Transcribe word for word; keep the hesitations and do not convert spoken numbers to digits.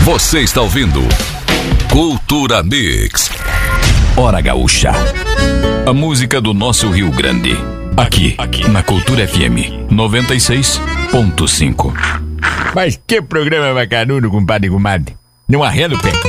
Você está ouvindo Cultura Mix. Hora Gaúcha. A música do nosso Rio Grande. Aqui, aqui na Cultura F M noventa e seis ponto cinco. Mas que programa bacanudo, compadre e comadre. Não arreda o pé.